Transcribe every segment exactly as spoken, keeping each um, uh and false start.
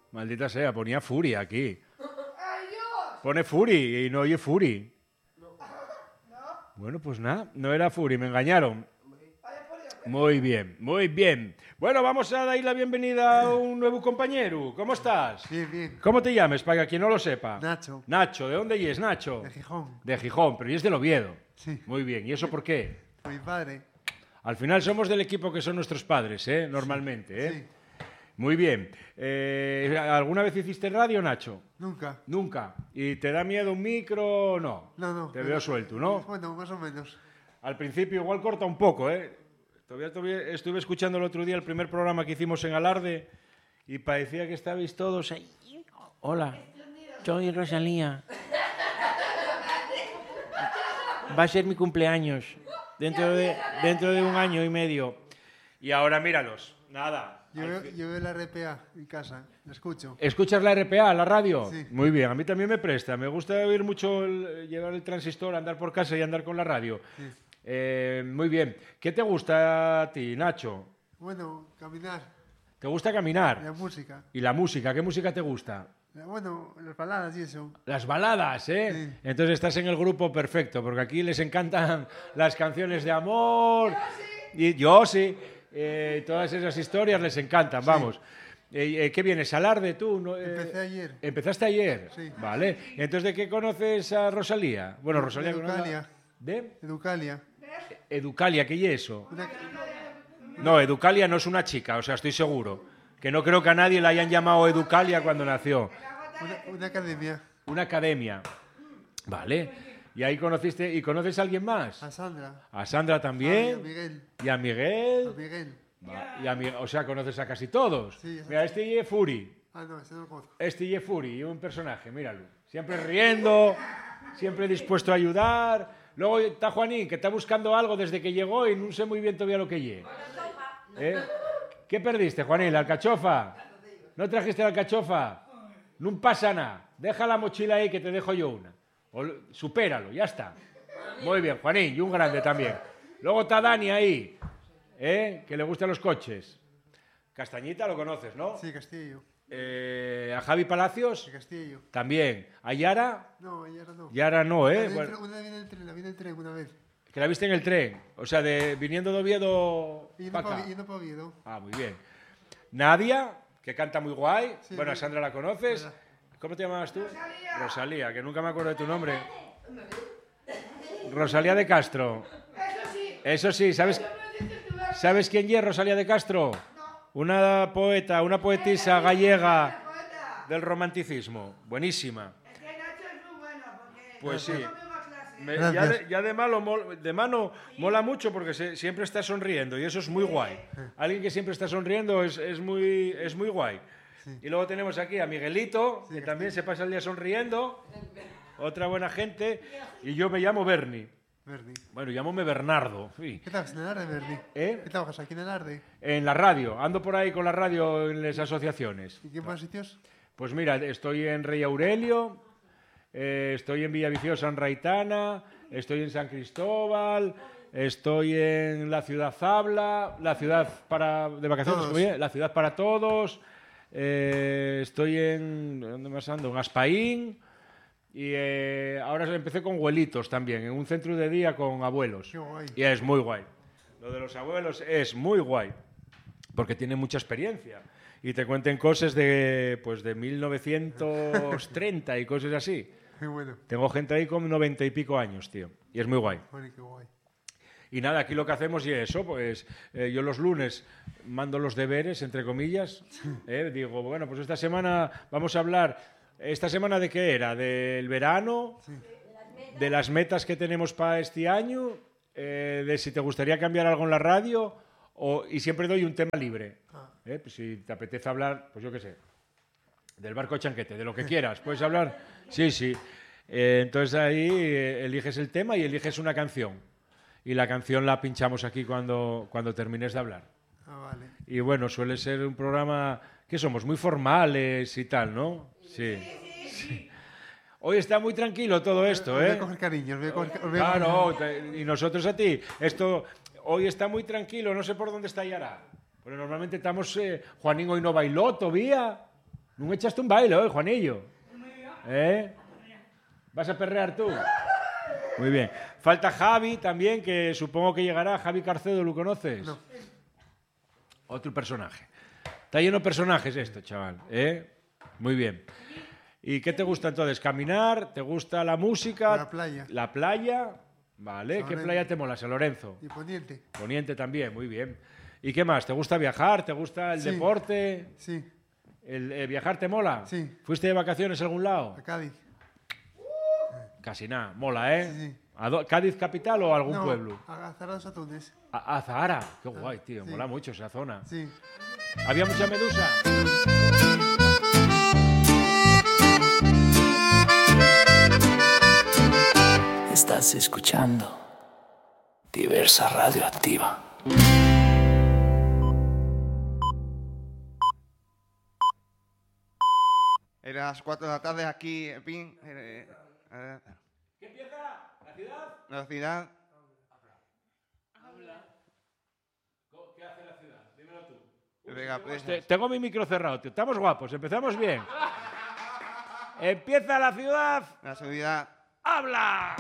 Maldita sea, ponía Fury aquí. Pone Fury y no oye Fury. Bueno, pues nada, no era Fury, me engañaron. Muy bien, muy bien. Bueno, vamos a dar la bienvenida a un nuevo compañero. ¿Cómo estás? Bien, bien. ¿Cómo te llamas, para quien no lo sepa? Nacho. Nacho, ¿de dónde es Nacho? De Gijón. De Gijón, pero y es del Oviedo. Sí. Muy bien, ¿y eso por qué? Por mi padre. Al final somos del equipo que son nuestros padres, ¿eh? Normalmente, ¿eh? Sí. Muy bien. Eh, ¿Alguna vez hiciste radio, Nacho? Nunca. Nunca. ¿Y te da miedo un micro? No. No, no. Te veo suelto, ¿no? Bueno, más o menos. Al principio igual corta un poco, ¿eh? Todavía, todavía estuve escuchando el otro día el primer programa que hicimos en Alarde y parecía que estabais todos ahí. Hola, soy Rosalía. Va a ser mi cumpleaños dentro de, dentro de un año y medio. Y ahora míralos, nada. Yo veo, yo veo la R P A en casa, la escucho. ¿Escuchas la R P A, la radio? Sí. Muy bien, a mí también me presta. Me gusta oír mucho el- llevar el transistor, andar por casa y andar con la radio. Sí. Eh, muy bien. ¿Qué te gusta a ti, Nacho? Bueno, caminar, ¿Te gusta caminar? la música. ¿Y la música? ¿Qué música te gusta? Bueno, las baladas y eso. Las baladas, ¿eh? Sí. Entonces estás en el grupo perfecto, porque aquí les encantan las canciones de amor. Y yo sí. Eh, todas esas historias les encantan, vamos. Eh, eh, ¿Qué vienes? ¿Alarde tú? ¿No? Eh, Empecé ayer. ¿Empezaste ayer? Sí. Vale. Entonces, ¿de qué conoces a Rosalía? Bueno, De Rosalía... Educalia. ¿De? Educalia. Educalia, ¿qué es eso? Una, No, Educalia no es una chica, o sea, estoy seguro. Que no creo que a nadie la hayan llamado Educalia cuando nació. una, una academia. Una academia. Vale. Y ahí conociste... ¿Y conoces a alguien más? A Sandra. A Sandra Ah, y a también. Miguel. Y a Miguel. A Miguel. Va, y a Mi- o sea, conoces a casi todos. Sí, Mira, este es Fury. Ah, no, ese no lo conozco. Este es Fury, un personaje, míralo. Siempre riendo, siempre dispuesto a ayudar. Luego está Juanín, que está buscando algo desde que llegó y no sé muy bien todavía lo que lle. ¿Eh? ¿Qué perdiste, Juanín? ¿La alcachofa? ¿No trajiste la alcachofa? No pasa nada. Deja la mochila ahí que te dejo yo una. O, supéralo, ya está. Muy bien, Juanín, y un grande también. Luego está Dani ahí, ¿eh? Que le gustan los coches. Castañita lo conoces, ¿no? Sí, Castillo. Eh, a Javi Palacios Sí, Castillo. también. A Yara, No, ayer no. Yara no, ¿eh? Una, Bueno, una vez en el tren, la vi en el tren una vez. que la viste en el tren. O sea, de, viniendo de Oviedo Y para no acá. pa- y no pa' Oviedo. Ah, muy bien. Nadia, que canta muy guay. Sí, bueno, a sí. Sandra la conoces. Verdad. ¿Cómo te llamabas tú? Rosalía. Rosalía, que nunca me acuerdo de tu nombre. Rosalía de Castro. Eso sí, ¿sabes, ¿sabes quién es Rosalía de Castro? Una poeta, una poetisa gallega del romanticismo. Buenísima. Pues sí. Me- ya, Gracias. de, ya de, malo, mol- de mano mola mucho porque se- siempre está sonriendo y eso es muy guay. Alguien que siempre está sonriendo es, es, muy, es muy guay. Y luego tenemos aquí a Miguelito, que también se pasa el día sonriendo. Otra buena gente. Y yo me llamo Bernie. Verdi. Bueno, llámame Bernardo. Sí. ¿Qué trabajas en el Arde, Verdi? ¿Eh? ¿Qué trabajas aquí en el Arde? En la radio. Ando por ahí con la radio en las asociaciones. ¿Y qué más sitios? Pues mira, estoy en Rey Aurelio, eh, estoy en Villaviciosa, en Raitana, estoy en San Cristóbal, estoy en la ciudad Zabla, la ciudad para de vacaciones, Todos. ¿cómo es? La ciudad para todos, eh, estoy en ¿dónde más ando? En Aspaín y eh, ahora empecé con abuelitos también, en un centro de día con abuelos. Qué guay. Y es muy guay. Lo de los abuelos es muy guay, porque tienen mucha experiencia. Y te cuenten cosas de, pues, de mil novecientos treinta y cosas así. Qué bueno. Tengo gente ahí con noventa y pico años, tío. Y es muy guay. Bueno, qué guay. Y nada, aquí lo que hacemos y eso, pues eh, yo los lunes mando los deberes, entre comillas. eh, digo, bueno, pues esta semana vamos a hablar. ¿Esta semana de qué era? ¿Del verano? Sí. ¿De las metas que tenemos para este año? Eh, ¿De si te gustaría cambiar algo en la radio? O, y siempre doy un tema libre. Ah. ¿Eh? Pues si te apetece hablar, pues yo qué sé, del barco chanquete, de lo que quieras, ¿puedes hablar? Sí, sí. Eh, entonces ahí eh, eliges el tema y eliges una canción. Y la canción la pinchamos aquí cuando, cuando termines de hablar. Ah, vale. Y bueno, suele ser un programa que somos muy formales y tal, ¿no? Sí. Sí. Hoy está muy tranquilo todo esto, Os voy ¿eh? a coger cariño, os voy a coger, os voy a Claro, coger- te- y nosotros a ti. Esto hoy está muy tranquilo, no sé por dónde está Yara. Pero normalmente estamos... Eh, Juanín hoy no bailó todavía. ¿No echaste un baile hoy, Juanillo? ¿Eh? ¿Vas a perrear tú? Muy bien. Falta Javi también, que supongo que llegará. Javi Carcedo, ¿lo conoces? No. Otro personaje. Está lleno de personajes esto, chaval. ¿Eh? Muy bien. ¿Y qué te gusta entonces? ¿Caminar? ¿Te gusta la música? La playa. ¿La playa? Vale. San ¿Qué Lorenzo. playa te mola? San Lorenzo. Y Poniente. Poniente también, muy bien. ¿Y qué más? ¿Te gusta viajar? ¿Te gusta el Sí. deporte? Sí, ¿El, el viajar te mola? Sí. ¿Fuiste de vacaciones a algún lado? a Cádiz. Casi nada. Mola, ¿eh? Sí, sí. ¿A do- ¿Cádiz capital o algún no, pueblo? a Zaragoza, Túnez. A, a Zahara. Qué guay, tío. Sí. Mola mucho esa zona. Sí. ¿Había mucha medusa? Estás escuchando Diversa Radioactiva. Era las cuatro de la tarde aquí en Pin. eh, eh, ¿Qué empieza? ¿La ciudad? la ciudad. ¿Qué hace la ciudad? Dímelo tú. Venga, pues, Te- tengo mi micro cerrado, tío. Estamos guapos, empezamos bien. Empieza la ciudad. la ciudad. ¡Habla!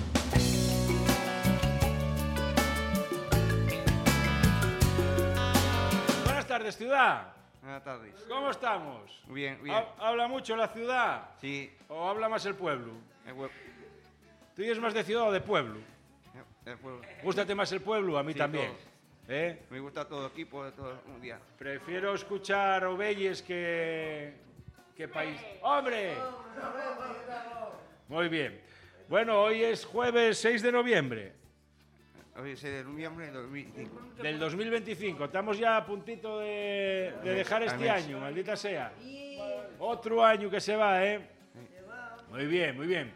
Buenas tardes, ciudad. Buenas tardes. ¿Cómo estamos? Muy bien, bien. ¿Ha- ¿Habla mucho la ciudad? Sí, ¿O habla más el pueblo? el pueblo. ¿Tú eres más de ciudad o de pueblo? El pueblo. ¿Gústate más el pueblo? A mí Sí, también. todos. ¿Eh? Me gusta todo el equipo, de todo un día. Prefiero escuchar Ovelles que... ¿Qué país? ¡Hombre! Muy bien. Bueno, hoy es jueves seis de noviembre Hoy es el noviembre de dos mil cinco. del dos mil veinticinco. Estamos ya a puntito de, de dejar este mes. año, maldita sea. Otro año que se va, ¿eh? Muy bien, muy bien.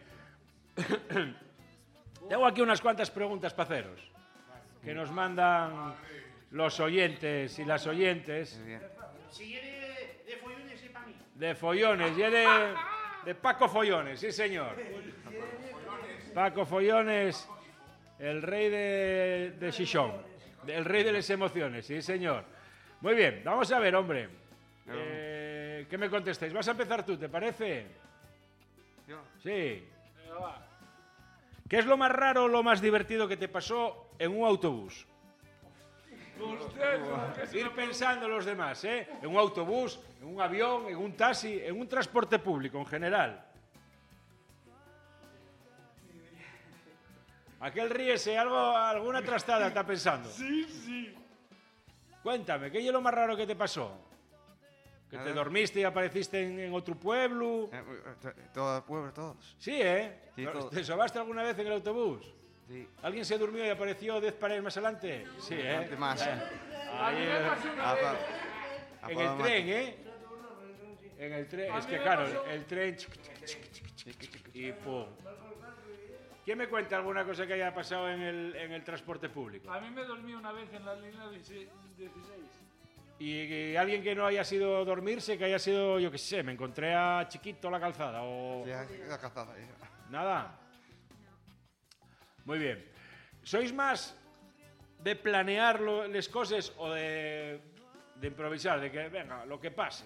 Tengo aquí unas cuantas preguntas para haceros que nos mandan los oyentes y las oyentes. Muy bien. Si quiere de follones, es para mí. De follones, y de, de Paco Follones, sí señor. Paco Follones, el rey de, de Xixón, el rey de las emociones, sí señor. Muy bien, vamos a ver, hombre. Eh, ¿Qué me contestáis? Vas a empezar tú, ¿te parece? Yo, Sí. ¿Qué es lo más raro o lo más divertido que te pasó en un autobús? Ir pensando los demás, ¿eh? En un autobús, en un avión, en un taxi, en un transporte público en general. Aquel ríese, algo, alguna trastada está pensando. Sí, sí. Cuéntame, ¿qué es lo más raro que te pasó? ¿Que te Nada. dormiste y apareciste en, en otro pueblo? eh, eh, todo el pueblo, todos. Sí, ¿eh? Sí, todo. ¿Te sobaste alguna vez en el autobús? Sí. ¿Alguien se durmió y apareció diez paredes más adelante? Sí, ¿eh? Bastante más. Ahí, eh, Ah, pa- en ah, el pa- tren, ¿eh? En el tren, es que claro, el tren... chic, chic, chic, chic, chic, y pum. ¿Quién me cuenta alguna cosa que haya pasado en el, en el transporte público? A mí me dormí una vez en la línea dieciséis. Y, y alguien que no haya sido dormirse, que haya sido, yo qué sé, me encontré a Chiquito la calzada o... Sí, la calzada, eh. Nada. Muy bien. ¿Sois más de planear lo- las cosas o de, de improvisar? De que, venga, lo que pase.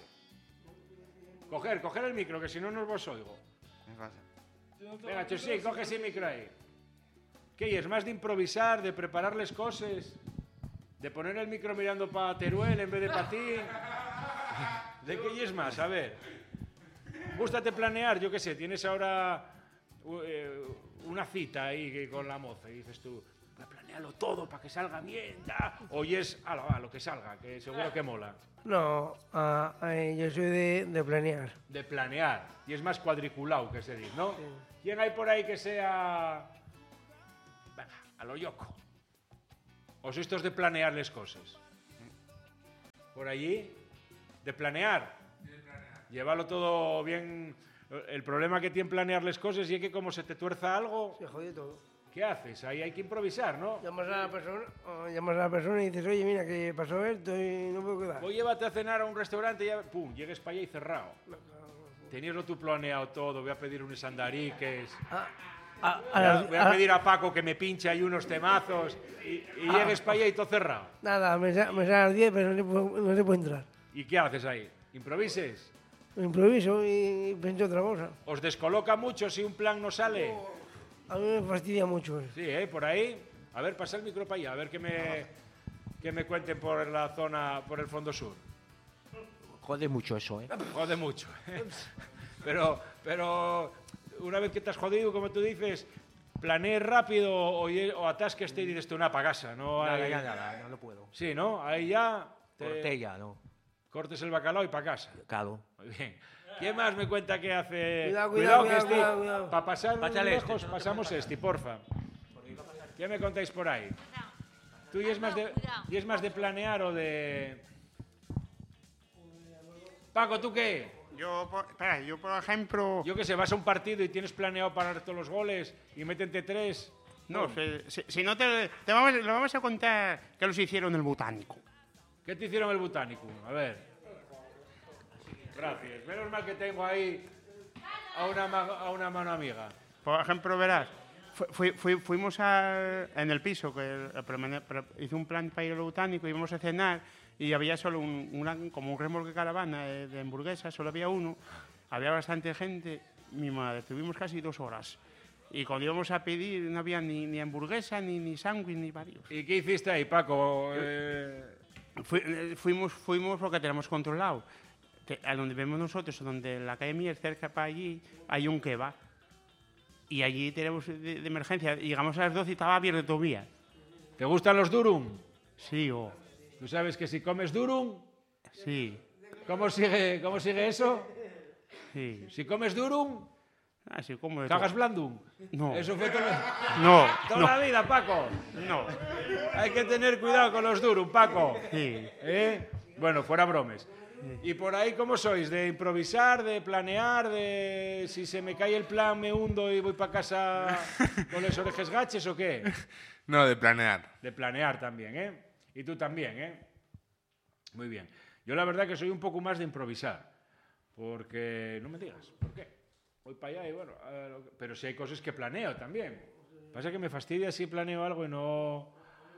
Coger, coger el micro, que si no, no os oigo. Me pasa. Venga, Chusí, coge ese micro ahí. ¿Qué es? ¿Más de improvisar, de preparar las cosas? ¿De poner el micro mirando para Teruel en vez de para ti? ¿De qué es más? A ver. Gústate planear, yo qué sé, tienes ahora u- eh, una cita ahí que- con la moza y dices tú, "Voy a planearlo todo para que salga bien, da". O es, ala, va, lo que salga, que seguro que mola. No, ah, eh, yo soy de, de planear. De planear. Y es más cuadriculado que se dice, ¿no? ¿Quién hay por ahí que sea... Venga, a lo yoco? ¿O sois estos de planear las cosas? ¿Por allí? ¿De planear? Llevarlo todo bien... El problema que tiene planear las cosas es que como se te tuerza algo, Se jodió todo. ¿qué haces? Ahí hay que improvisar, ¿no? Llamas a la persona, o llamas a la persona y dices, oye, mira, que pasó esto y no puedo quedar. O llévate a cenar a un restaurante y ya, pum, llegues para allá y cerrado. Teníaslo tú planeado todo, voy a pedir unos andariques... Ah, a, a Voy a, las- voy a a- pedir a Paco que me pinche ahí unos temazos y, y llegues para allá y todo cerrado. Nada, me, sa- me sale a las diez, pero no se, puede, no se puede entrar. ¿Y qué haces ahí? ¿Improvises? improviso y pienso otra cosa. ¿Os descoloca mucho si un plan no sale? A mí me fastidia mucho eso. Sí, ¿eh? Por ahí. A ver, pasa el micro para allá, a ver que me, que me cuenten por la zona, por el fondo sur. Jode mucho eso, ¿eh? Jode mucho. ¿eh? Pero, pero una vez que te has jodido, como tú dices, planees rápido o, o atasqueste y dices tú, nada, para casa. No Nada, hay... ya nada, no lo puedo. Sí, ¿no? Ahí ya... te- Cortella, ¿no? Cortes el bacalao y para casa. Claro. Muy bien. ¿Quién más me cuenta que hace...? Cuidado, cuidado, que cuidado, este- cuidado, cuidado. Para pasar Pásale este, lejos, no te pasamos este, porfa. ¿Qué me contáis por ahí? ¿Tú y es más de, y es más de planear o de...? Paco, ¿tú qué? Yo, por, espera, yo por ejemplo... Yo qué sé, vas a un partido y tienes planeado parar todos los goles y métete tres. No, si, si- si no te, te vamos, le vamos a contar que los hicieron en el Botánico. ¿Qué te hicieron el Botánico? A ver. Gracias. Menos mal que tengo ahí a una, ma- a una mano amiga. Por ejemplo, verás, fu- fui- fui- fuimos a, en el piso, que el- el promene- pre- hice un plan para ir al Botánico, íbamos a cenar y había solo un, una- como un remolque caravana de, de hamburguesas, solo había uno, había bastante gente, mi madre, estuvimos casi dos horas. Y cuando íbamos a pedir no había ni, ni hamburguesa, ni, ni sándwich, ni varios. ¿Y qué hiciste ahí, Paco? Eh, Fui- eh, fuimos, fuimos porque tenemos controlado. Que a donde vemos nosotros, donde la calle Mier, cerca para allí, hay un kebab. Y allí tenemos de, de emergencia. Llegamos a las doce y estaba abierto todavía. ¿Te gustan los durum? Sí, o... Tú sabes que si comes durum, Sí, ¿cómo sigue, cómo sigue eso? sí. Si comes durum, Así como de cagas todo. blandum. No. Eso fue todo- No, toda no, la vida, Paco. no. Hay que tener cuidado con los durum, Paco. Sí. ¿Eh? Bueno, fuera bromes. ¿Y por ahí cómo sois? ¿De improvisar, de planear, de si se me cae el plan me hundo y voy para casa con los orejes gaches o qué? No, de planear. De planear también, ¿eh? Y tú también, ¿eh? Muy bien. Yo la verdad que soy un poco más de improvisar. Porque, no me digas, ¿por qué? Voy para allá y bueno, a ver, pero si hay cosas que planeo también. Pasa que me fastidia si planeo algo y no...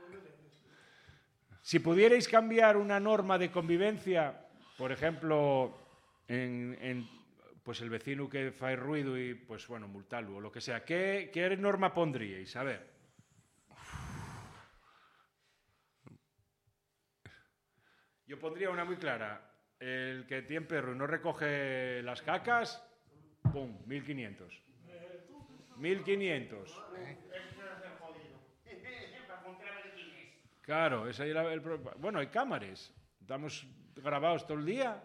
Si pudierais cambiar una norma de convivencia, por ejemplo, en, en, pues el vecino que fa ruido y, pues bueno, multarlo o lo que sea, ¿qué, qué norma pondríais? A ver. Yo pondría una muy clara. El que tiene perro y no recoge las cacas, ¡pum! mil quinientos. mil quinientos. Claro, ese era el pro- bueno, hay cámaras. Estamos grabados todo el día.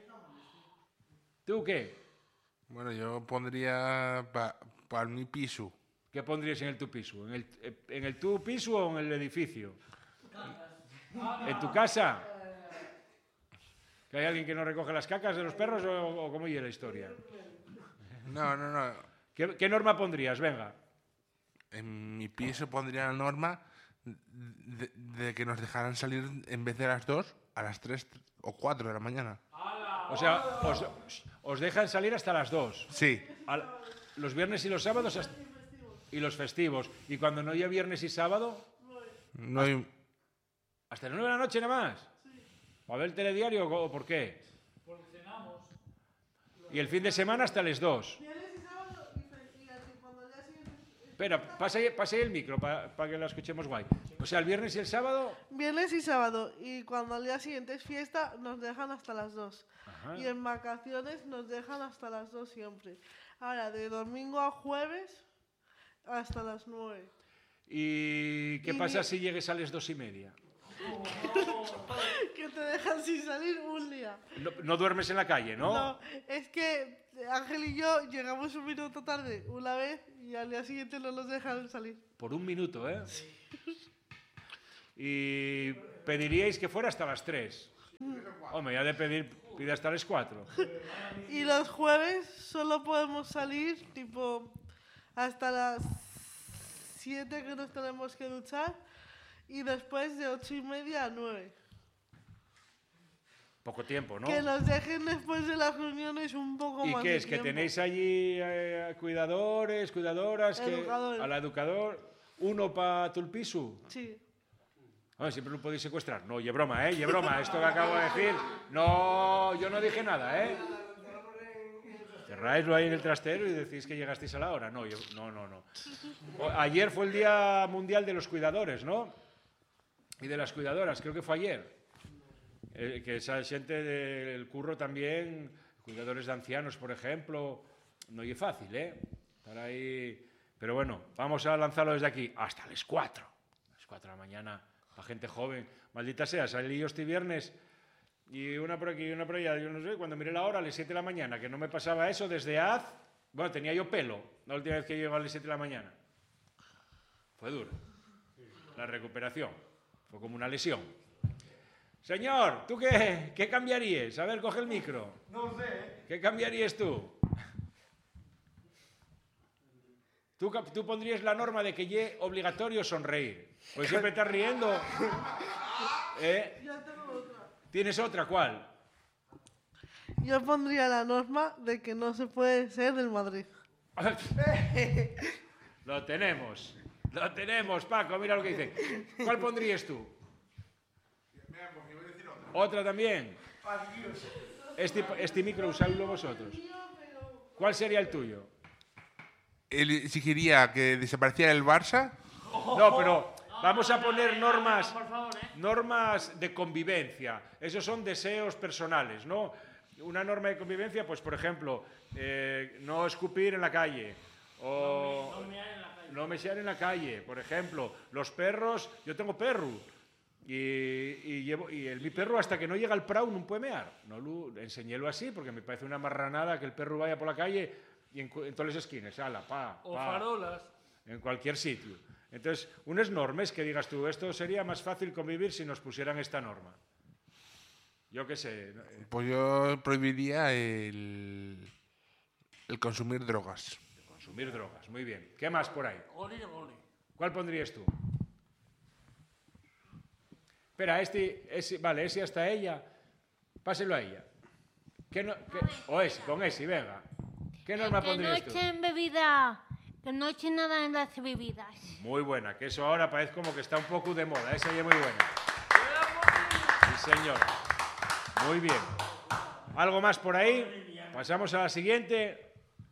¿Tú qué? Bueno, yo pondría para mi piso. ¿Qué pondrías en el tu piso? ¿En el, en el tu piso o en el edificio? ¿En tu casa? ¿Que hay alguien que no recoge las cacas de los perros o, o cómo iba la historia? No, no, no. ¿Qué, qué norma pondrías? Venga. En mi piso pondría la norma de, de que nos dejaran salir en vez de las dos, a las tres o cuatro de la mañana. O sea, os, os dejan salir hasta las dos. Sí. Al- los viernes y los sábados hasta- y los festivos. Y cuando no haya viernes y sábado, No hay... hasta las nueve de la noche nada más. ¿O a ver el telediario o por qué? Porque cenamos. Y el fin de semana hasta las dos. Espera, pasa ahí, pasa ahí el micro para que la escuchemos guay. O sea, el viernes y el sábado. Viernes y sábado. Y cuando al día siguiente es fiesta, nos dejan hasta las dos. Ajá. Y en vacaciones nos dejan hasta las dos siempre. Ahora, de domingo a jueves, hasta las nueve. ¿Y qué Y pasa vi- si llegues a las dos y media? Que te dejan sin salir un día. No, no duermes en la calle, ¿no? No, es que Ángel y yo llegamos un minuto tarde una vez y al día siguiente no nos dejan salir. Por un minuto, ¿eh? Y pediríais que fuera hasta las tres. Hombre, ya de pedir, pide hasta las cuatro. Y los jueves solo podemos salir tipo hasta las siete que nos tenemos que duchar y después de ocho y media a nueve. Poco tiempo, ¿no? Que nos dejen después de las reuniones un poco ¿Y más qué de es? ¿Que tiempo. tenéis allí eh, cuidadores, cuidadoras? Que, Educadores. a la educador, uno para tu piso. Sí. Hombre, siempre lo podéis secuestrar. No, y broma, ¿eh? Y broma, esto que acabo de decir. No, yo no dije nada, ¿eh? Cerráislo ahí en el trastero y decís que llegasteis a la hora. No, yo, no, no, no. O- Ayer fue el Día Mundial de los Cuidadores, ¿no? Y de las cuidadoras, creo que fue ayer. Eh, que esa xente del curro también, cuidadores de ancianos, por ejemplo, no es fácil, ¿eh? Estar ahí... Pero bueno, vamos a lanzarlo desde aquí hasta las cuatro. A las cuatro de la mañana, la gente joven. Maldita sea, salí yo este viernes y una por aquí y una por allá. Yo no sé, cuando miré la hora, a las siete de la mañana, que no me pasaba eso desde haz... Bueno, tenía yo pelo la última vez que llego a las siete de la mañana. Fue duro. La recuperación. Fue como una lesión. Señor, ¿tú qué, qué cambiarías? A ver, coge el micro. No sé. ¿Qué cambiarías tú? ¿Tú, cap- tú pondrías la norma de que ye obligatorio sonreír? Pues siempre estás riendo. ¿Eh? Yo tengo otra. ¿Tienes otra? ¿Cuál? Yo pondría la norma de que no se puede ser del Madrid. Lo tenemos. Lo tenemos, Paco. Mira lo que dice. ¿Cuál pondrías tú? ¿Otra también? Este, este micro usadlo vosotros. ¿Cuál sería el tuyo? Él exigiría que desapareciera el Barça. No, pero vamos a poner normas, normas de convivencia. Esos son deseos personales, ¿no? Una norma de convivencia, pues por ejemplo, eh, no escupir en la calle o no mesear en la calle, por ejemplo. Los perros, yo tengo perro y, y llevo y el mi perro hasta que no llega al prau no puede mear. No lo enseñélo así porque me parece una marranada que el perro vaya por la calle y en, cu- en todas las esquinas, ala, pa, O pa. farolas. En cualquier sitio. Entonces, unas normas que digas tú, esto sería más fácil convivir si nos pusieran esta norma. Yo qué sé. ¿no? Pues yo prohibiría el, el consumir drogas. Consumir drogas, muy bien. ¿Qué más por ahí? Goli, goli. ¿Cuál pondrías tú? Espera, este, ese, vale, ese hasta ella. Páselo a ella. ¿Qué no, qué- o ese, con ese, venga. ¿Qué norma Que no pondrías tú? echen bebida, que no echen nada en las bebidas. Muy buena, que eso ahora parece como que está un poco de moda. Esa ya es muy buena. Sí, señor. Muy bien. ¿Algo más por ahí? Pasamos a la siguiente.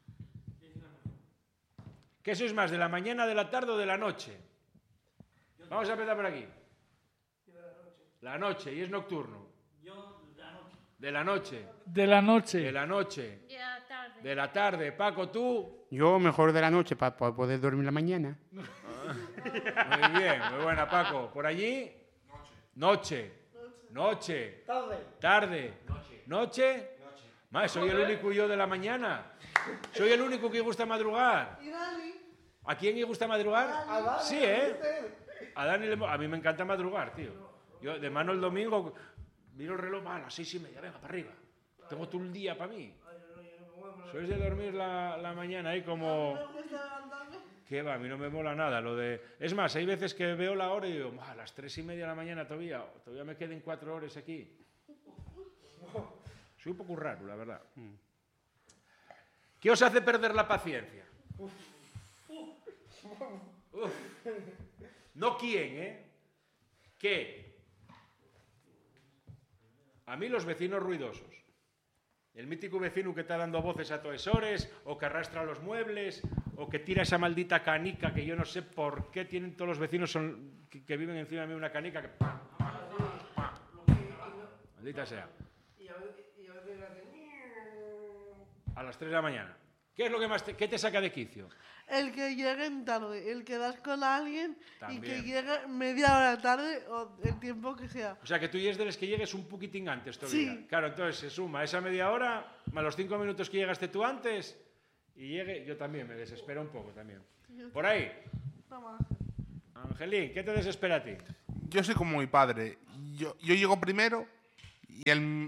¿Qué sois más, de la mañana, de la tarde o de la noche? Vamos a empezar por aquí. La noche, y es nocturno. De la noche. De la noche. De la noche. De la tarde. De la tarde. Paco, tú. Yo mejor de la noche para poder dormir la mañana. Muy bien, muy buena, Paco. ¿Por allí? Noche. Noche. Tarde. Tarde. Noche. Más, soy el único yo de la mañana. Soy el único que gusta madrugar. ¿Y Dani? ¿A quién le gusta madrugar? A Dani, Sí, a ¿eh? usted. A Dani le mo- a mí me encanta madrugar, tío. Yo de mano el domingo miro el reloj, va, a las seis y media, venga, para arriba. Tengo todo el día para mí. Sois de dormir la, la mañana ahí como... ¿Me gusta levantarme? ¿Qué va? A mí no me mola nada lo de... Es más, hay veces que veo la hora y digo, "Buah, a las tres y media de la mañana todavía, todavía me queden cuatro horas aquí. Soy un poco raro, la verdad. ¿Qué os hace perder la paciencia? Uf. No quién, ¿eh? ¿Qué? A mí los vecinos ruidosos. El mítico vecino que está dando voces a toesores, o que arrastra los muebles, o que tira esa maldita canica que yo no sé por qué tienen todos los vecinos son, que, que viven encima de mí una canica que... ¡pam, pam, pam, pam! Maldita sea. Y a veces, y a veces hacen... A las tres de la mañana. ¿Qué es lo que más te, qué te saca de quicio? El que lleguen tarde, el que das con alguien y También. que llegue media hora tarde o el tiempo que sea. O sea, que tú ya es de los que llegues un poquitín antes todavía. Sí. Claro, entonces se suma esa media hora, más los cinco minutos que llegaste tú antes, y llegue... Yo también me desespero un poco también. Por ahí, Toma. Angelín, ¿qué te desespera a ti? Yo soy como mi padre. Yo, yo llego primero y él...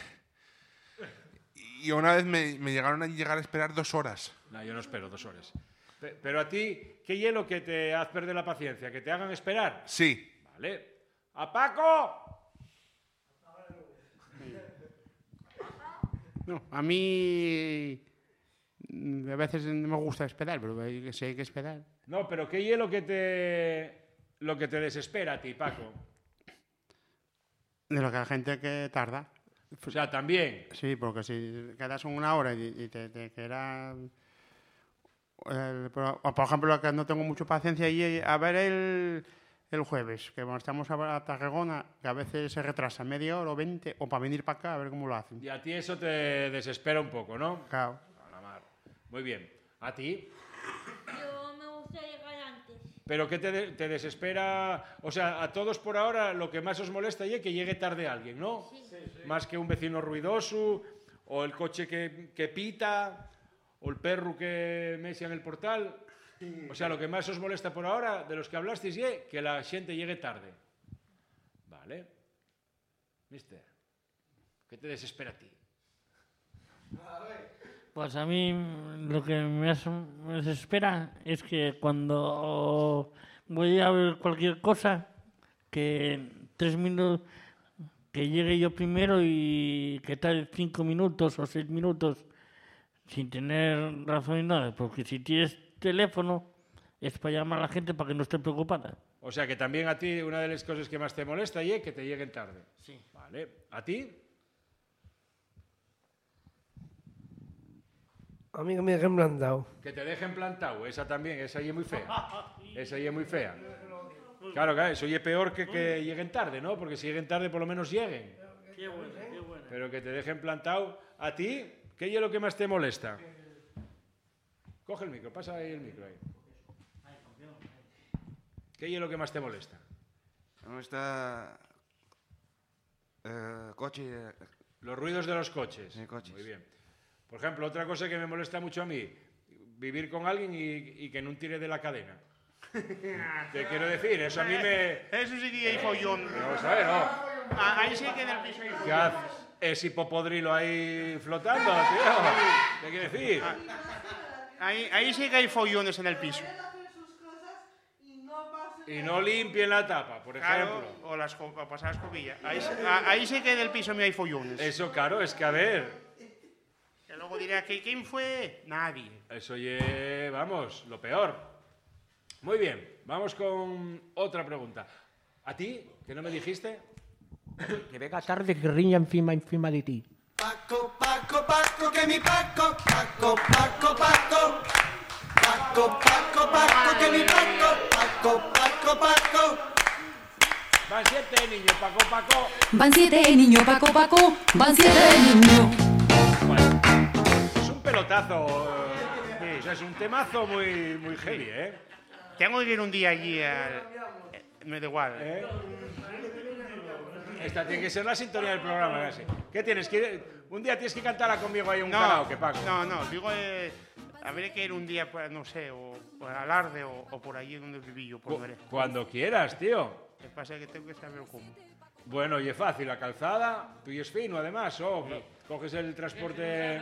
Y una vez me, me llegaron a llegar a esperar dos horas. No, yo no espero dos horas. Pe- Pero a ti, ¿qué hielo que te hace perder la paciencia? ¿Que te hagan esperar? Sí. Vale. ¡A Paco! No, a mí mm, a veces no me gusta esperar, pero hay que- si hay que esperar. No, pero ¿qué hielo que te... lo que te desespera a ti, Paco? De lo que la gente que tarda. O sea, también. Sí, porque si quedas una hora y, y te, te queda... el- pero, o, por ejemplo, que no tengo mucha paciencia y a ver el, el jueves, que cuando estamos a, a Tarragona, que a veces se retrasa media hora o veinte, o para venir para acá a ver cómo lo hacen. Y a ti eso te desespera un poco, ¿no? Claro. A la mar. Muy bien. ¿A ti? Yo me gusta llegar antes. ¿Pero qué te, de- te desespera? O sea, a todos por ahora lo que más os molesta es que llegue tarde alguien, ¿no? Más que un vecino ruidoso, o el coche que, que pita, o el perro que mesia en el portal. O sea, lo que más os molesta por ahora, de los que hablasteis, es que la gente llegue tarde. Vale. Mister, ¿qué te desespera a ti? Pues a mí lo que me, as- me desespera es que cuando voy a ver cualquier cosa, que en tres minutos, que llegue yo primero y que tarde cinco minutos o seis minutos sin tener razón ni nada, porque si tienes teléfono es para llamar a la gente para que no esté preocupada. O sea, que también a ti una de las cosas que más te molesta es que te lleguen tarde. Sí. Vale. ¿A ti? A mí que me dejen plantado. Que te dejen plantado, esa también, esa ahí es muy fea. Esa ahí es muy fea. Claro, claro, eso ya es peor que que lleguen tarde, ¿no? Porque si lleguen tarde, por lo menos lleguen. Qué bueno, qué bueno. Pero que te dejen plantado. ¿A ti? ¿Qué es lo que más te molesta? Coge el micro, pasa ahí el micro ahí. ¿Qué es lo que más te molesta? No está... eh, coche... eh, Los ruidos de los coches. Sí, coches. Muy bien. Por ejemplo, otra cosa que me molesta mucho a mí, vivir con alguien y, y que no tire de la cadena. Te quiero decir, eso a mí me... Eso sí que hay follón. No, ¿sabes? No. Ah, ahí sí que en el piso hay ¿Qué follón. haces? Ese hipopodrilo ahí flotando, tío. ¿Qué quiere decir? Ahí, ahí sí que hay follones en el piso. Y no limpien la tapa, por ejemplo. Claro, o, las, esco- o pasar la escobilla. Ahí, sí- a- ahí sí que en el piso me hay follones. Eso, claro, es que a ver, Que luego dirá que ¿quién fue? Nadie. eso ye, vamos, lo peor. Muy bien, vamos con otra pregunta. ¿A ti? ¿Que no me dijiste? Que venga tarde que riña encima, encima de ti. Paco, Paco, Paco, que mi Paco, Paco, Paco, Paco. Paco, Paco, Paco, que mi Paco, Paco, Paco, Paco. Van siete niños, Paco, Paco. Van siete niños, Paco, Paco, van siete niños. Bueno, es un pelotazo, eh, o sea, es un temazo muy, muy heavy, ¿eh? Tengo que ir un día allí al... eh, Me da igual. ¿Eh? Esta tiene que ser la sintonía del programa, casi. ¿Qué tienes que ir? Un día tienes que cantarla conmigo ahí en un No, karaoke, Paco. no, no, digo, eh, habría que ir un día, pues, no sé, o, o al Alarde o, o por allí donde viví yo, por Cu- veré. Cuando quieras, tío. Lo que pasa es que tengo que saber cómo. Bueno, y es fácil, la calzada, tú y es fino además, oh, coges el transporte...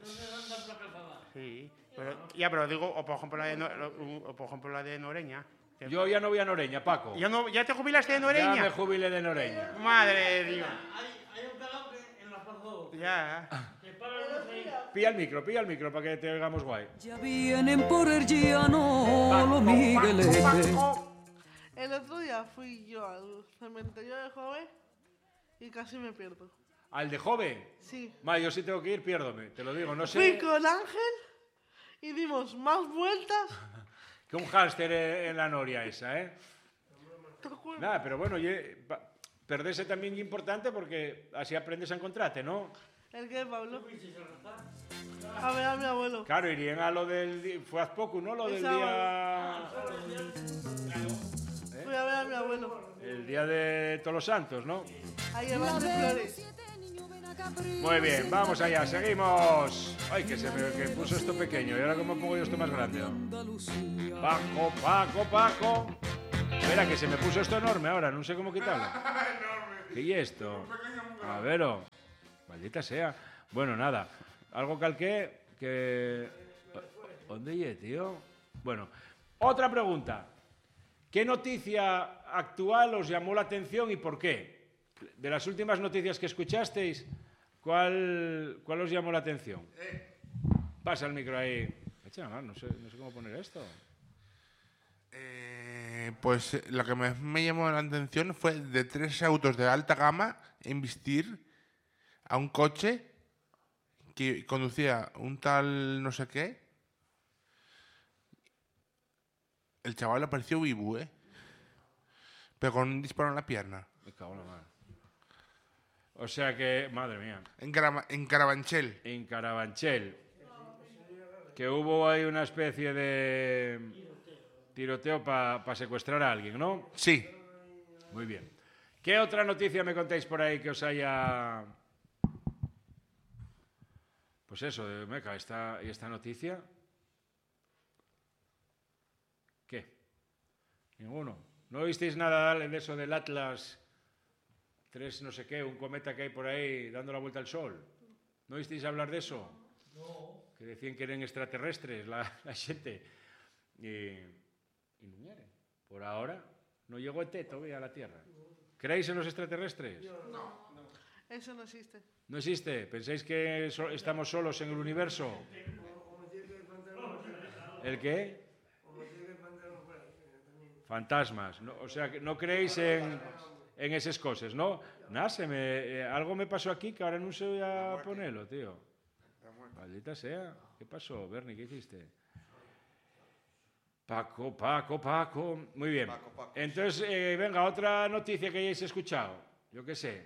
Sí, pero, ya, pero digo, o por ejemplo la de, No- o por ejemplo, la de Noreña. que- Yo ya no voy a Noreña, Paco. ¿Ya, no, ¿Ya te jubilaste de Noreña? Ya me jubilé de Noreña. Madre de Dios. Hay un karaoke en la Pardo. Ya. Pilla el micro, pilla el micro para que te oigamos guay. Ya vienen por el llano los migueletes. El otro día fui yo al cementerio de joven y casi me pierdo. ¿Al de joven? Sí. Ma, yo sí tengo que ir, piérdome, te lo digo, no Fui sé... con Ángel y dimos más vueltas. Que un hámster en la noria esa, ¿eh? ¿Te acuerdas? Nada, pero bueno, ye- pa- perderse también es importante porque así aprendes a encontrarte, ¿no? ¿El qué, Pablo? A ver a mi abuelo. Claro, irían a lo del... di- Fue hace poco, ¿no? Lo El del sábado. día... Fui a ver a mi abuelo. El día de Todos los Santos, ¿no? Ahí en las flores. Muy bien, vamos allá, seguimos. Ay, que se me que puso esto pequeño. ¿Y ahora cómo pongo yo esto más grande? ¿No? Paco, Paco, Paco. Espera, que se me puso esto enorme ahora, no sé cómo quitarlo. ¿Qué es esto? A ver, oh. Maldita sea. Bueno, nada. Algo calqué que... ¿Dónde ye, tío? Bueno, otra pregunta. ¿Qué noticia actual os llamó la atención y por qué? De las últimas noticias que escuchasteis, ¿cuál, cuál os llamó la atención? Pasa el micro ahí. Echa la mano, no sé, no sé cómo poner esto. Eh, pues eh, lo que me, me llamó la atención fue de tres autos de alta gama investir a un coche que conducía un tal no sé qué. El chaval apareció vivo, ¿eh? Pero con un disparo en la pierna. Me cago en la mano. O sea que, madre mía. En, Cara- en Carabanchel. En Carabanchel. Que hubo ahí una especie de tiroteo para pa secuestrar a alguien, ¿no? Sí. Muy bien. ¿Qué otra noticia me contáis por ahí que os haya... Pues eso, de Meca, esta, ¿y esta noticia? ¿Qué? Ninguno. ¿No visteis nada de eso del Atlas tres no sé qué, un cometa que hay por ahí dando la vuelta al Sol? ¿No visteis hablar de eso? No. Que decían que eran extraterrestres la, la xente. Y, y non eran. Por ahora no llegó E T todavía a la Tierra. ¿Creéis en los extraterrestres? No. Eso no existe. ¿No existe? ¿Pensáis que so- estamos solos en el universo? ¿El qué? Fantasmas. No, o sea, que no creéis en, en esas cosas, ¿no? Nada, se me, eh, algo me pasó aquí que ahora no sé voy a ponerlo, tío. Maldita sea. ¿Qué pasó, Bernie? ¿Qué hiciste? Paco, Paco, Paco. Muy bien. Entonces, eh, venga, otra noticia que hayáis escuchado. Yo qué sé.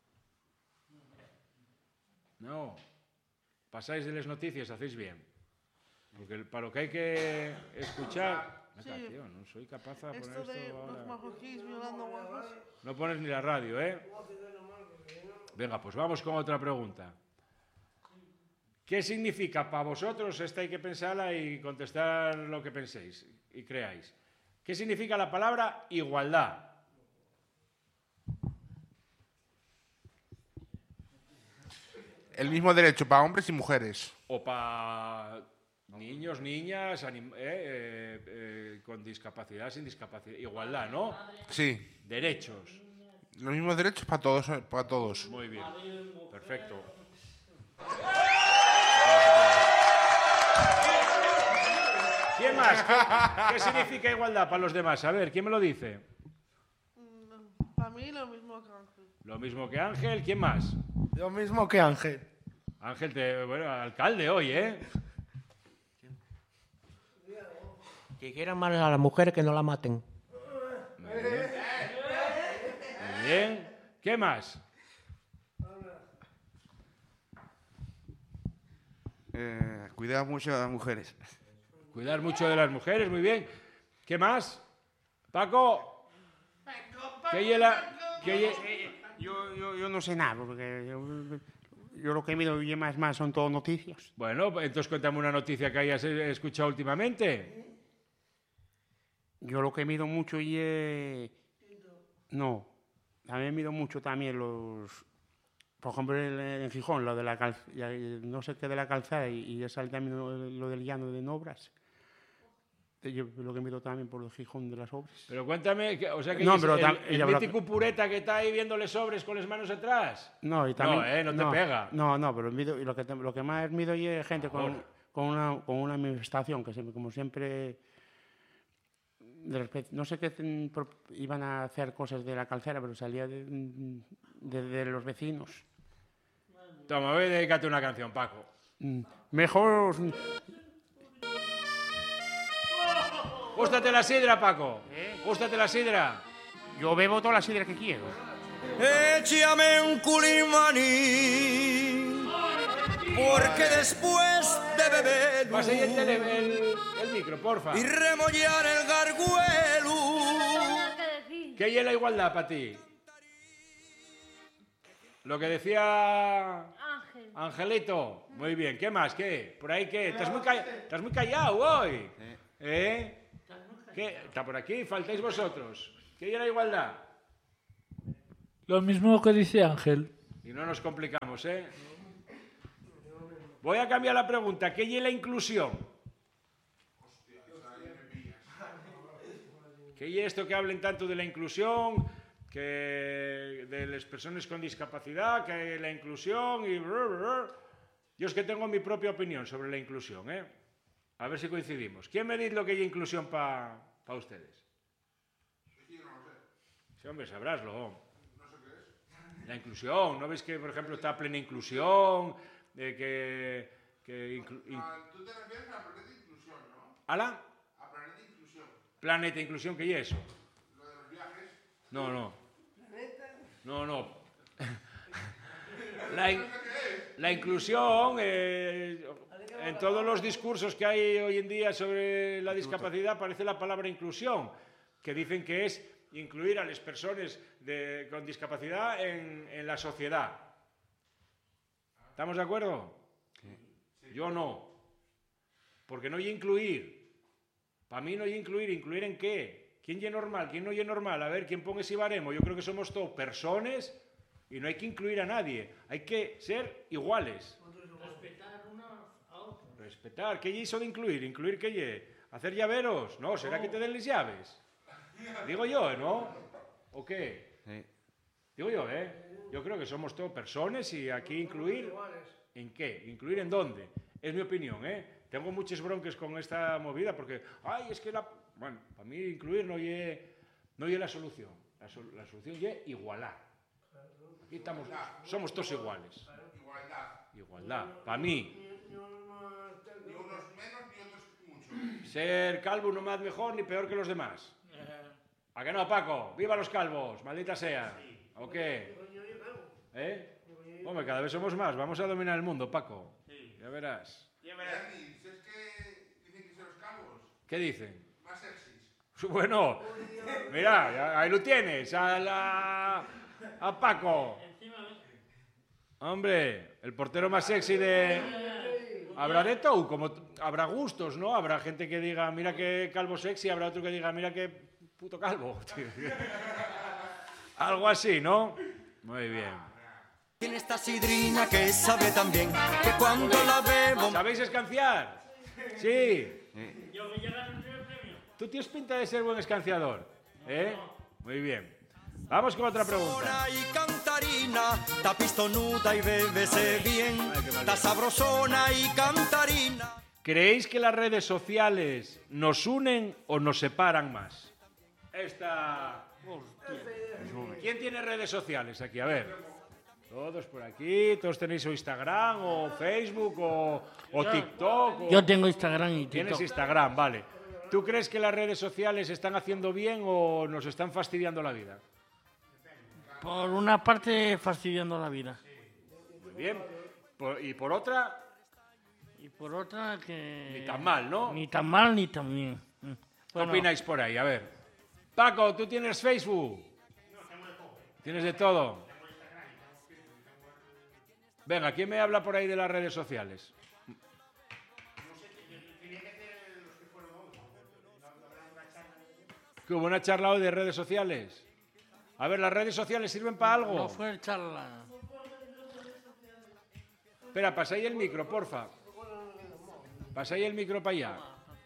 No. Pasáis de las noticias, hacéis bien. Porque el- para lo que hay que escuchar... Sí. Venga, tío, no soy capaz de poner Esto esto de ahora. los marroquíes violando guapas. No pones ni la radio, ¿eh? Venga, pues vamos con otra pregunta. ¿Qué significa para vosotros? Esta hay que pensarla y contestar lo que penséis y creáis. ¿Qué significa la palabra igualdad? El mismo derecho para hombres y mujeres. O para niños, niñas, anim- eh, eh, eh, con discapacidad, sin discapacidad. Igualdad, ¿no? Sí. Derechos. Los mismos derechos para todos. Para todos. Muy bien. Perfecto. ¿Quién más? ¿Qué, qué significa igualdad para los demás? A ver, ¿quién me lo dice? Para mí lo mismo que Ángel. Lo mismo que Ángel. ¿Quién más? Lo mismo que Ángel. Ángel, te, bueno, alcalde hoy, ¿eh? Que quieran mal a la mujer, que no la maten. Muy bien. Muy bien. ¿Qué más? Eh, cuidar mucho a las mujeres. Cuidar mucho de las mujeres, muy bien. ¿Qué más? Paco. ¿Qué hiela? ¿Qué ye- Yo, yo, yo no sé nada, porque yo, yo lo que miro y más, más son todo noticias. Bueno, entonces cuéntame una noticia que hayas eh, escuchado últimamente. Yo lo que miro mucho y... eh, no, también miro mucho también los... Por ejemplo, en, en Gijón, lo de la calz- ya, eh, no sé qué de la calzada y, y sale también lo, lo del llano de Nobras. Yo lo que miro también por el Gijón de las obras. Pero cuéntame, que- o sea que No, es pero el, tam- el ella habrá- mítico pureta que está ahí viéndole sobres con las manos atrás. No, y también, No, eh, no te pega. No, no, pero mido- y lo, que, te- lo que más mido y es gente con, Joder. con, una, con una manifestación que siempre, como siempre, de respe- no sé qué ten- pro- iban a hacer cosas de la calcera, pero salía de, de- de los vecinos. Toma, voy a dedicarte una canción, Paco. Mm, Mejor... Gústate la sidra, Paco. Gústate la sidra. Yo bebo toda la sidra que quiero. Échame un culimaní, porque después de beber Pasa ahí el, tele- el, el micro, porfa. y remollar el garguelo. ¿Qué hay en la igualdad para ti? Lo que decía Ángel. Angelito. Muy bien. ¿Qué más? ¿Qué? ¿Por ahí qué? ¿Estás muy, ca- estás muy callado hoy? ¿Eh? ¿Qué? Está por aquí, faltáis vosotros. ¿Qué hay en la igualdad? Lo mismo que dice Ángel. Y no nos complicamos, ¿eh? Voy a cambiar la pregunta. ¿Qué hay en la inclusión? ¿Qué hay esto que hablen tanto de la inclusión, que de las personas con discapacidad, que hay la inclusión y... Yo es que tengo mi propia opinión sobre la inclusión, ¿eh? A ver si coincidimos. ¿Quién me dice lo que hay inclusión para ustedes? Sí, hombre, sabráslo. La inclusión, ¿no veis que, por ejemplo, está plena inclusión? Eh, que, que inclu- in- Ah, tú te refieres a Planeta Inclusión, ¿no? ¿Ala? A Planeta Inclusión. Planeta Inclusión, ¿qué es eso? Lo de los viajes. No, no. No, no. La, in- la inclusión, eh, en todos los discursos que hay hoy en día sobre la discapacidad, aparece la palabra inclusión, que dicen que es incluir a las personas de- con discapacidad en, en la sociedad. ¿Estamos de acuerdo? Yo no. Porque no hay incluir. Para mí no hay incluir. ¿Incluir en qué? ¿Quién es normal? ¿Quién no es normal? A ver, ¿quién pone si baremo? Yo creo que somos todos personas y no hay que incluir a nadie. Hay que ser iguales. Respetar unos a otros. Respetar. ¿Qué es eso de incluir? ¿Incluir qué es? ¿Hacer llaveros? No, ¿será que te den las llaves? Digo yo, ¿no? ¿O qué? Digo yo, ¿eh? Yo creo que somos todos personas y aquí incluir... ¿En qué? ¿Incluir en dónde? Es mi opinión, ¿eh? Tengo muchos bronques con esta movida porque, ay, es que la... Bueno, para mí incluir no es no la solución. La, sol- la solución es igualar. Aquí estamos, somos todos iguales. Igualdad. Igualdad. Para mí, Ni unos menos ni otros mucho. ser calvo no me hace mejor ni peor que los demás. ¿A que no, Paco? ¡Viva los calvos! ¡Maldita sea! ¿O qué? ¿Eh? Hombre, cada vez somos más. Vamos a dominar el mundo, Paco. Ya verás. Dani, ¿sabes qué dicen que son los calvos? ¿Qué dicen? Más sexys. Bueno, mira, ya- ahí lo tienes. A, la, a Paco. Hombre, el portero más sexy de... Habrá de todo, como t- habrá gustos, ¿no? Habrá gente que diga, mira qué calvo sexy, habrá otro que diga, mira qué puto calvo. Algo así, ¿no? Muy bien. Tiene esta sidrina que sabe tan bien que cuando la bebo... ¿Sabéis escanciar? Sí. Yo que llegar al primer premio. Tú tienes pinta de ser buen escanciador, ¿eh? Muy bien. Vamos con otra pregunta. Sabrosona y cantarina, ta pistonuda y bébese bien, ta sabrosona y cantarina. ¿Creéis que las redes sociales nos unen o nos separan más? Esta... ¿Quién tiene redes sociales aquí? A ver. Todos por aquí, todos tenéis o Instagram o Facebook o, o Yo- TikTok. o- Yo tengo Instagram y Tienes TikTok. Instagram, vale. ¿Tú crees que las redes sociales están haciendo bien o nos están fastidiando la vida? Por una parte, fastidiando la vida. Muy bien. Por- y por otra, Y por otra, que... ni tan mal, ¿no? Ni tan mal ni tan bien. Mm. ¿Qué opináis por ahí? A ver. Paco, ¿tú tienes Facebook? ¿Tienes de todo? Venga, ¿quién me habla por ahí de las redes sociales? ¿Que hubo una charla hoy de redes sociales? A ver, ¿las redes sociales sirven para algo? No fue charla. Espera, pasáis el micro, porfa. Pasáis el micro para allá.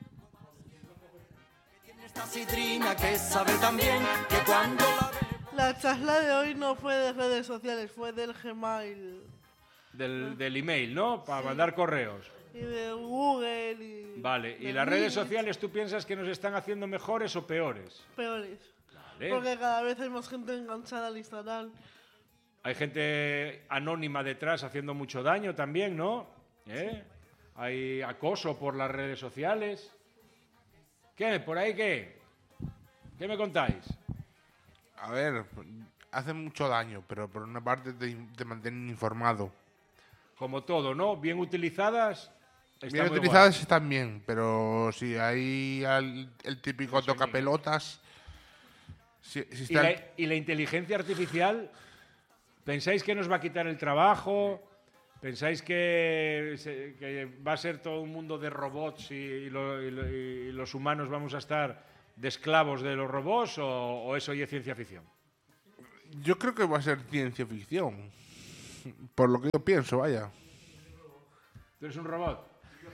Esta sidrina que sabe tan bien que cuando la bebo... La charla de hoy no fue de redes sociales, fue del Gmail Del, del email, ¿no? Para mandar correos. y de Google y Vale, ¿y de las redes Meet, sociales tú piensas que nos están haciendo mejores o peores? peores. Vale. Porque cada vez hay más gente enganchada al Instagram. Hay gente anónima detrás haciendo mucho daño también, ¿no? ¿Eh? Hay acoso por las redes sociales. ¿Qué? ¿Por ahí qué? ¿Qué me contáis? A ver, hace mucho daño, pero por una parte te, te mantienen informado. Como todo, ¿no? Bien utilizadas. está Bien muy utilizadas guay. están bien, pero si hay al- el típico tocapelotas... Si, si ¿Y está la, el- y la inteligencia artificial? ¿Pensáis que nos va a quitar el trabajo? ¿Pensáis que, se- que va a ser todo un mundo de robots y, y lo- y lo- y los humanos vamos a estar de esclavos de los robots o, o eso ya es ciencia ficción? Yo creo que va a ser ciencia ficción. Por lo que yo pienso, vaya. ¿Tú eres un robot?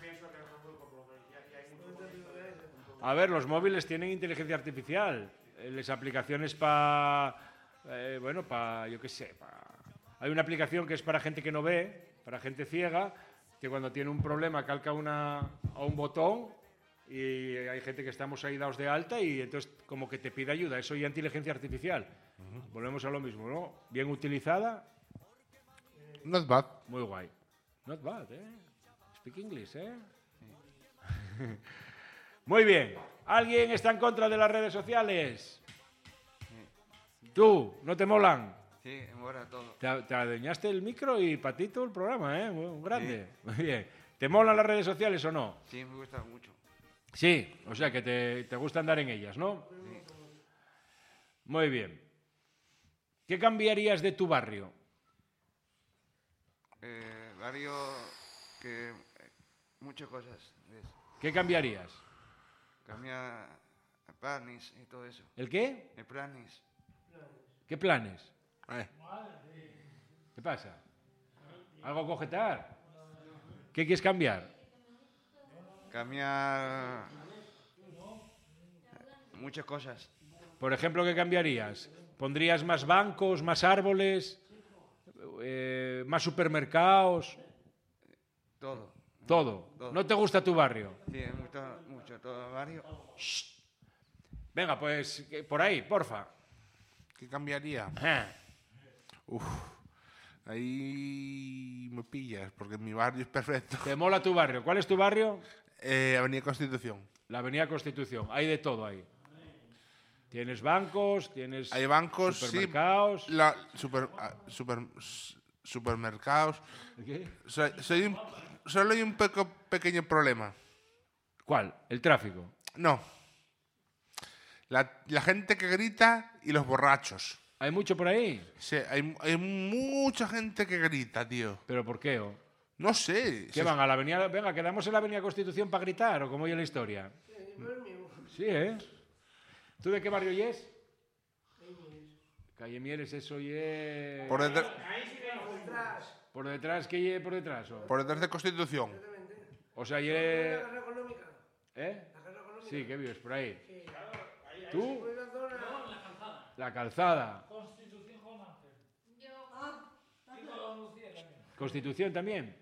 A ver, los móviles tienen inteligencia artificial. Eh, Las aplicaciones para... bueno, para... Yo qué sé. pa- Hay una aplicación que es para gente que no ve, para gente ciega, que cuando tiene un problema calca una, a un botón y hay gente que estamos ahí dados de alta y entonces como que te pide ayuda. Eso ya inteligencia artificial. Uh-huh. Volvemos a lo mismo, ¿no? Bien utilizada. Not bad. Muy guay. Not bad, ¿eh? Speak English, ¿eh? Muy bien. ¿Alguien está en contra de las redes sociales? Sí. ¿Tú? ¿No te molan? Sí, me mola todo. Te, te adueñaste el micro y patito el programa, ¿eh? Un grande. Sí. Muy bien. ¿Te molan las redes sociales o no? Sí, me gusta mucho. Sí, o sea que te, te gusta andar en ellas, ¿no? Sí. Muy bien. ¿Qué cambiarías de tu barrio? Eh, barrio que... Eh, muchas cosas. ¿Ves? ¿Qué cambiarías? Cambia planes y todo eso. ¿El qué? El planes. ¿Qué planes? Eh. ¿Qué pasa? ¿Algo a cogetar? ¿Qué quieres cambiar? Cambiar muchas cosas. Por ejemplo, ¿qué cambiarías? ¿Pondrías más bancos, más árboles, eh, más supermercados? Todo. Todo. Todo. ¿No te gusta tu barrio? Sí, me gusta mucho todo el barrio. Shh. Venga, pues por ahí, porfa. ¿Qué cambiaría? Ah. Uf, ahí me pillas, porque mi barrio es perfecto. ¿Te mola tu barrio? ¿Cuál es tu barrio? Eh, Avenida Constitución. La Avenida Constitución. Hay de todo ahí. Tienes bancos, tienes Hay bancos, supermercados. Sí, la, super, uh, super, supermercados. ¿Qué? Soy, soy un, solo hay un peco, pequeño problema. ¿Cuál? ¿El tráfico? No. La, la gente que grita y los borrachos. ¿Hay mucho por ahí? Sí, hay, hay mucha gente que grita, tío. ¿Pero por qué? O? No sé. ¿Qué van a la avenida? Venga, quedamos en la Avenida Constitución para gritar, ¿o cómo oye la historia? Sí, ¿eh? ¿Tú de qué barrio es? Calle Mieres, eso ye... Por detrás. ¿Por detrás qué ye por detrás? O? Por detrás de Constitución. O sea, ye... ¿Eh? Sí, que vives por ahí. ¿Tú? La calzada. ¿Constitución también?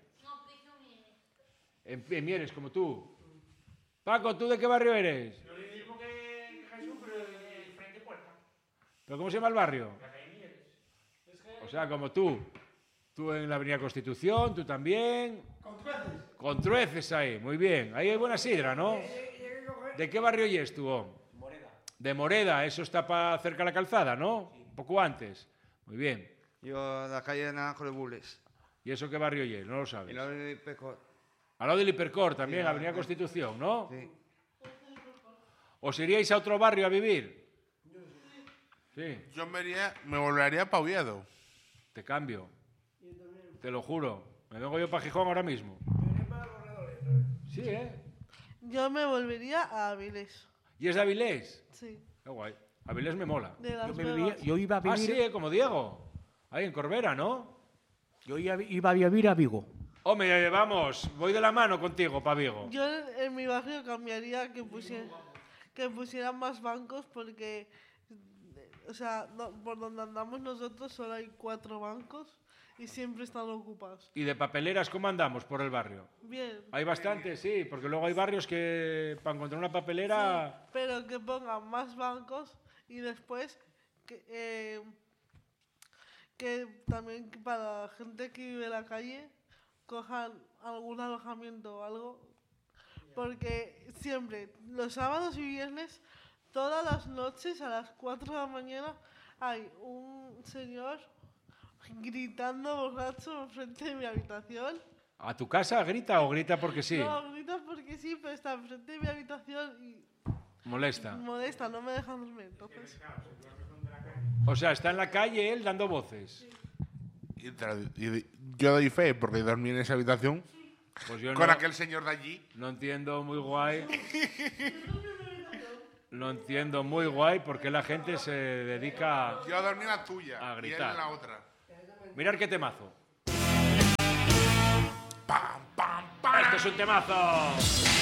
En, en Mieres, como tú. Paco, ¿tú de qué barrio eres? Yo le digo que Jesús, pero de frente puerta. ¿Pero cómo se llama el barrio? La calle Mieres. O sea, como tú. Tú en la Avenida Constitución, tú también. Con trueces. Con trueces ahí, muy bien. Ahí hay buena sidra, ¿no? ¿De qué barrio es tú? Moreda. De Moreda, eso está para cerca de la calzada, ¿no? Sí. Un poco antes. Muy bien. Yo la calle de Naranjo de Bules. ¿Y eso qué barrio es? No lo sabes. Y la de Pecor. Al lado del Hipercor también, Sí, Avenida Constitución, ¿no? Sí. ¿Os iríais a otro barrio a vivir? Sí. Yo me, iría, me volvería para Oviedo. Te cambio. Te lo juro. Me vengo yo para Gijón ahora mismo. Sí, ¿eh? Yo me volvería a Avilés. ¿Y es de Avilés? Sí. Qué guay. Avilés me mola. De Las Yo, me Vegas. vivía- yo iba a vivir... Ah, sí, ¿eh? Como Diego. Ahí en Corbera, ¿no? Yo iba, iba a vivir a Vigo. Hombre, vamos, voy de la mano contigo, pa' Vigo. Yo en, en mi barrio cambiaría que, pusie- que pusieran más bancos porque, o sea, no- por donde andamos nosotros solo hay cuatro bancos y siempre están ocupados. ¿Y de papeleras cómo andamos por el barrio? Bien. Hay bastantes, sí, porque luego hay barrios que para encontrar una papelera... Pero que pongan más bancos y después que, eh, que también que para la gente que vive en la calle cojan algún alojamiento o algo. Porque siempre, los sábados y viernes, todas las noches a las cuatro de la mañana hay un señor gritando borracho enfrente de mi habitación. ¿A tu casa grita o grita porque sí? No, grita porque sí, pero está enfrente de mi habitación y Molesta. molesta, no me dejan dormir. Entonces, O sea, está en la calle él dando voces. Y, te lo- y yo doy fe, porque dormí en esa habitación Pues yo con no, aquel señor de allí. no entiendo muy guay. No entiendo muy guay por qué la gente se dedica a... Yo dormí en la tuya A y él gritar. en la otra. Mirad qué temazo. ¡Esto es un temazo!